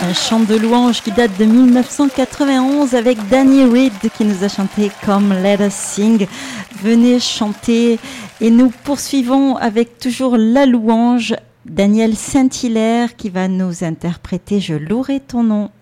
Un chant de louange qui date de 1991 avec Danny Reed qui nous a chanté Come Let Us Sing. Venez chanter et nous poursuivons avec toujours la louange. Daniel Saint-Hilaire qui va nous interpréter Je louerai ton nom.